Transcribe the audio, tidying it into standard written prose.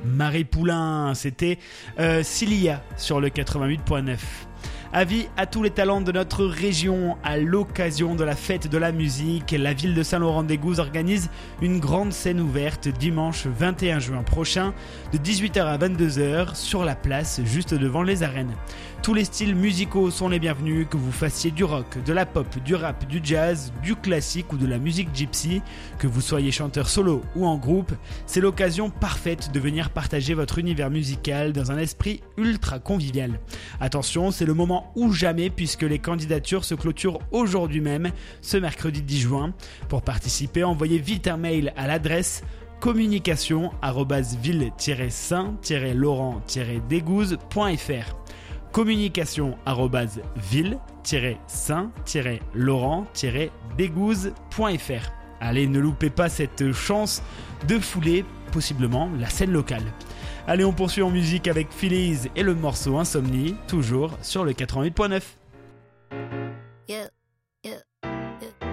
Marie Poulain, c'était Cilia sur le 88.9. Avis à tous les talents de notre région. À l'occasion de la fête de la musique, la ville de Saint-Laurent-des-Gouzes organise une grande scène ouverte dimanche 21 juin prochain de 18h à 22h sur la place juste devant les arènes. Tous les styles musicaux sont les bienvenus, que vous fassiez du rock, de la pop, du rap, du jazz, du classique ou de la musique gypsy, que vous soyez chanteur solo ou en groupe, c'est l'occasion parfaite de venir partager votre univers musical dans un esprit ultra convivial. Attention, c'est le moment ou jamais puisque les candidatures se clôturent aujourd'hui même, ce mercredi 10 juin. Pour participer, envoyez vite un mail à l'adresse communication@ville-saint-laurent-dégouze.fr communication@ville-saint-laurent-dégouze.fr. Allez, ne loupez pas cette chance de fouler possiblement la scène locale. Allez, on poursuit en musique avec Phillies et le morceau Insomnie, toujours sur le 88.9.